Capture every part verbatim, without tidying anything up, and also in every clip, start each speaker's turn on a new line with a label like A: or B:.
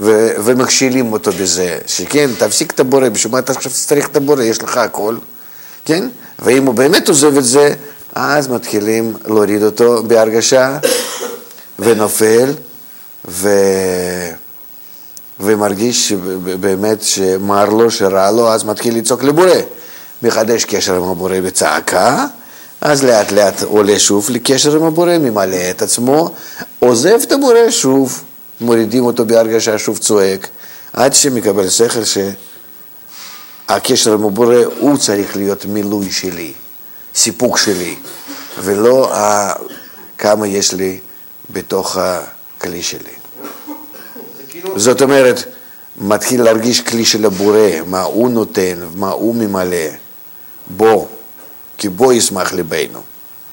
A: ו- ומכשילים אותו בזה, שכן, תפסיק את הבורא, בשביל מה אתה עכשיו צריך את הבורא, יש לך הכל, כן? ואם הוא באמת עוזב את זה, אז מתחילים להוריד אותו בהרגשה, ונופל, ו... ומרגיש באמת שמר לו, שרע לו, אז מתחיל לצעוק לבורא. מחדש קשר עם הבורא בצעקה, אז לאט לאט עולה שוב לקשר עם הבורא, ממלא את עצמו, עוזב את הבורא שוב, מורידים אותו בהרגשה, שוב צועק, עד שמקבל שכל שהקשר עם הבורא הוא צריך להיות מילוי שלי, סיפוק שלי, ולא כמה יש לי בתוך הכלי שלי. זאת אומרת, מתחיל להרגיש כלי של הבורא, מה הוא נותן, מה הוא ממלא, בו, כי בו ישמח ליבנו.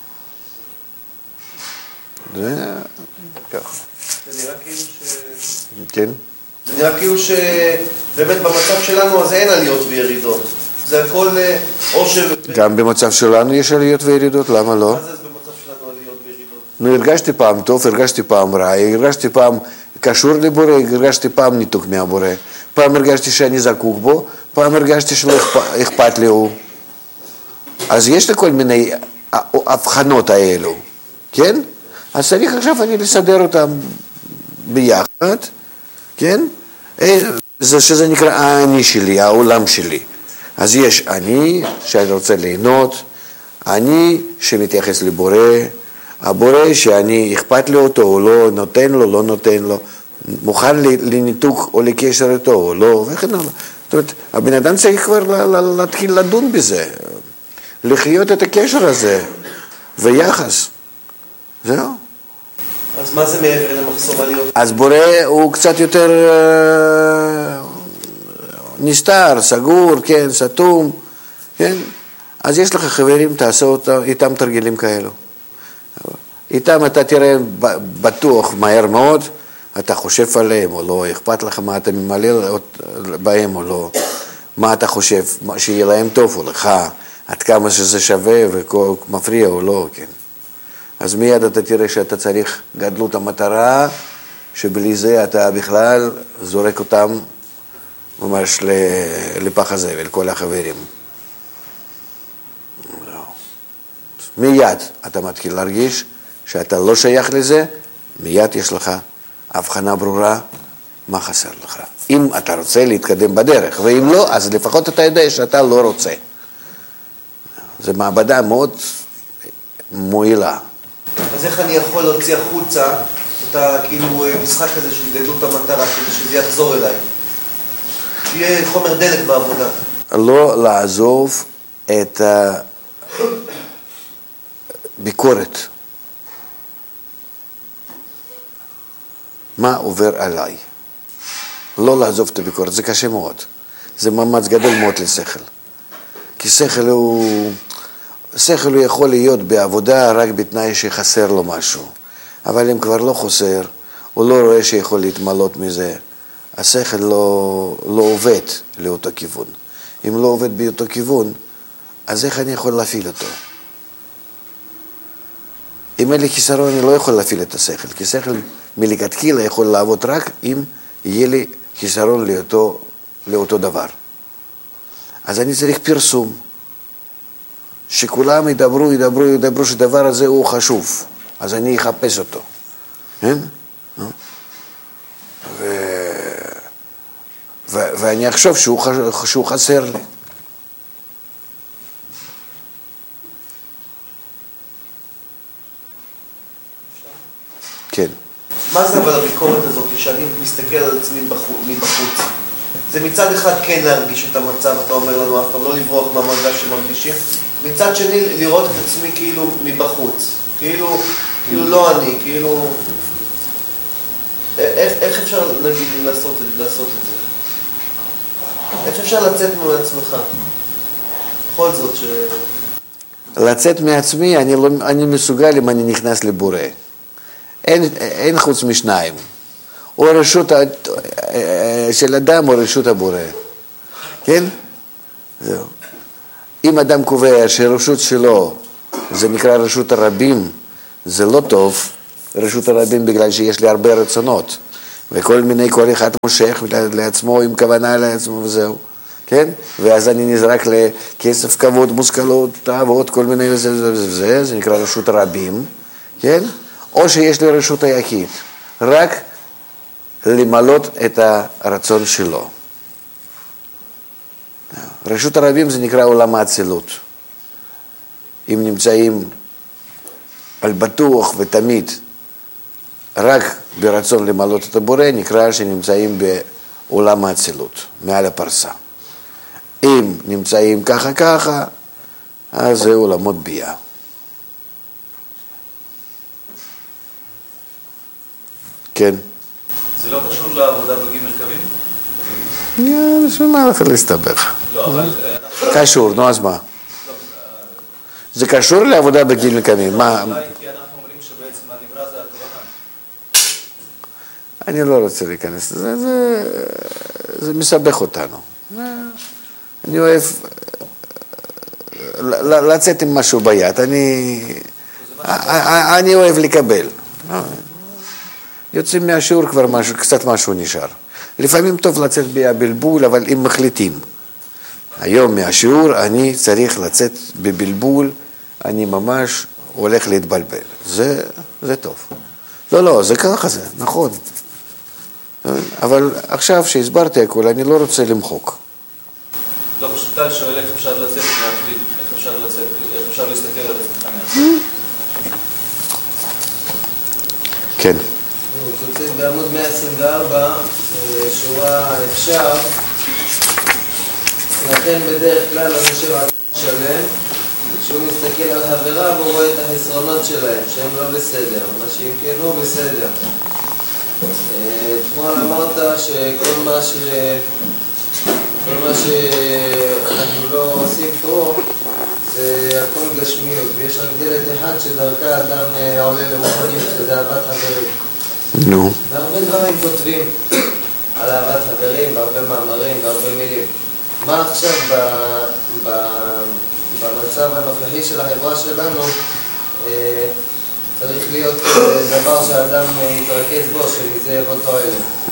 A: זה ככה.
B: זה נראה כאילו ש...
A: כן?
B: זה נראה כאילו שבאמת במצב שלנו אז אין עליות וירידות. זה הכל או ש...
A: גם במצב שלנו יש עליות וירידות, למה לא?
B: מה זה במצב שלנו עליות וירידות?
A: נו, הרגשתי פעם טוב, הרגשתי פעם רע, הרגשתי פעם קשור לבורא, הרגשתי פעם ניתוק מהבורא, פעם הרגשתי שאני זקוק בו, פעם הרגשתי שלא אכפת לי הוא. אז יש לי כל מיני הבחנות האלו, כן? אז צריך עכשיו אני לסדר אותם ביחד, כן? זה שזה נקרא האני שלי, העולם שלי. אז יש אני שאני רוצה ליהנות, אני שמתייחס לבורא, הבורא שאני אכפת לי אותו או לא, נותן לו, לא נותן לו, מוכן לניתוק או לקשר איתו או לא, וכן הלאה. זאת אומרת, הבן אדם צריך כבר להתחיל לדון בזה, לחיות את הקשר הזה, ויחס. זהו.
B: אז מה זה מעבר למחסום עליות?
A: אז בורא הוא קצת יותר נסתר, סגור, כן, סתום, כן? אז יש לך חברים, תעשה אותם, איתם תרגילים כאלו. איתם אתה תראה בטוח מהר מאוד, אתה חושב עליהם או לא, אכפת לך מה אתה ממלא בהם או לא, מה אתה חושב, שיהיה להם טוב או לך, עד כמה שזה שווה ומפריע או לא, כן. אז מיד אתה תראה שאתה צריך גדלות המטרה, שבלי זה אתה בכלל זורק אותם ממש לפח הזבל, כל החברים. מיד אתה מתחיל להרגיש שאתה לא שייך לזה, מיד יש לך הבחנה ברורה מה חסר לך. אם אתה רוצה להתקדם בדרך, ואם לא, אז לפחות אתה יודע שאתה לא רוצה. זו מעבדה מאוד מועילה.
B: אז איך אני יכול להוציא החוצה את הכאילו משחק הזה של גדלות המטרה, כדי שזה יחזור אליי? שיהיה חומר דלק בעבודה.
A: לא לעזוב את הביקורת. מה עובר עליי? לא לעזוב את הביקורת, זה קשה מאוד. זה מאמץ גדול מאוד לשכל. כי שכל הוא... שכל הוא יכול להיות בעבודה רק בתנאי שחסר לו משהו. אבל אם כבר לא חסר, הוא לא רואה שיכול להתמלות מזה. השכל לא, לא עובד לאותו כיוון. אם לא עובד באותו כיוון, אז איך אני יכול להפעיל אותו? אם אין לי חיסרון, אני לא יכול להפעיל את השכל. כי שכל מלכתחילה יכול לעבוד רק אם יהיה לי חיסרון לאותו, לאותו דבר. אז אני צריך פרסום. שכולם ידברו, ידברו, ידברו שדבר הזה הוא חשוב. אז אני אחפש אותו. כן? ו... ו... ואני אחשוב שהוא, ח... שהוא חסר לי. כן.
B: מה זה אבל הביקורת הזאת, שאני מסתכל על עצמי מבחוץ? זה מצד אחד כן להרגיש את המצב, אתה אומר לנו אף פעם, לא לברוח מהמרגש שמרגישים. מצד שני, לראות את עצמי כאילו מבחוץ. כאילו, כאילו לא אני, כאילו... איך, איך אפשר, נגיד, לעשות, לעשות את זה? איך אפשר לצאת מעצמך? בכל זאת ש...
A: לצאת מעצמי, אני, לא, אני מסוגל אם אני נכנס לבורא. אין, אין חוץ משניים. או רשות של אדם או רשות הבורא. כן? זהו. אם אדם קובע שרשות שלו, זה נקרא רשות הרבים, זה לא טוב, רשות הרבים בגלל שיש לי הרבה רצונות. וכל מיני, כל אחד מושך לעצמו עם כוונה לעצמו וזהו, כן? ואז אני נזרק לכסף, כבוד, מושכלות, תאוות, כל מיני וזה וזה וזה, זה נקרא רשות הרבים, כן? או שיש לי רשות היחיד, רק למלות את הרצון שלו. רשות הרבים זה נקרא עולם האצילות. אם נמצאים על בטוח ותמיד רק ברצון למלות את הבורא, נקרא שנמצאים בעולם האצילות, מעל הפרסה. אם נמצאים ככה ככה, אז זה עולמות ביאה. כן.
C: זה לא קשור לעבודה בגימל קווים?
A: בשביל מה לך להסתבך?
C: לא, אבל...
A: קשור, נו אז מה? זה קשור לעבודה בגימל קווים. מה?
C: אולי כי אנחנו אומרים שבעצם הנברא זה הכוונה.
A: אני לא רוצה להיכנס לזה, זה, זה מסבך אותנו. אני אוהב לצאת עם משהו ביד, אני, אני אוהב לקבל. יוצאים מהשיעור כבר משהו, קצת משהו נשאר. לפעמים טוב לצאת בבלבול, אבל אם מחליטים. היום מהשיעור אני צריך לצאת בבלבול, אני ממש הולך להתבלבל. זה, זה טוב. לא, לא, זה ככה זה, נכון. אבל עכשיו שהסברתי הכל, אני לא רוצה למחוק.
C: לא, פשוט טל שואל איך אפשר לצאת מהכלי, איך אפשר לצאת, איך אפשר להסתכל על עצמך מהכלי.
A: כן.
B: הוא כותב בעמוד מאה עשרים וארבע, שורה אפשר, לכן בדרך כלל הוא נשאר על שלם, כשהוא מסתכל על חבריו הוא רואה את החסרונות שלהם, שהם לא בסדר, מה שאם כן הוא בסדר. אתמול אמרת שכל מה ש... כל מה שאנחנו לא עושים פה זה הכל גשמיות, ויש רק דלת אחד שדרכה אדם עולה לרוחניות, שזה אהבת חברים.
A: נו.
B: והרבה דברים כותבים על אהבת חברים, והרבה מאמרים, והרבה מילים. מה עכשיו ב, ב, במצב הנוכחי של החברה שלנו אה, צריך להיות דבר שהאדם יתרכז בו, שמזה יבוא תועלת?